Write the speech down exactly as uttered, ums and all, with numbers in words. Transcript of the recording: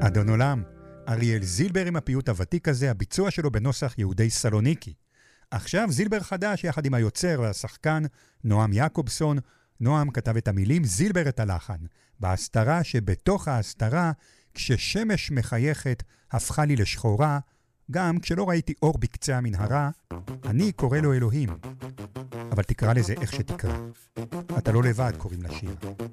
אדון עולם, אריאל זילבר עם הפיוט הוותיק הזה, הביצוע שלו בנוסח יהודי סלוניקי. עכשיו זילבר חדש יחד עם היוצר והשחקן נועם יעקובסון. נועם כתב את המילים, זילבר את הלחן. בהסתרה שבתוך ההסתרה, כששמש מחייכת, הפכה לי לשחורה, גם כשלא ראיתי אור בקצה המנהרה, אני קורא לו אלוהים. אבל תקרא לזה איך שתקרא. אתה לא לבד, קוראים לשיר.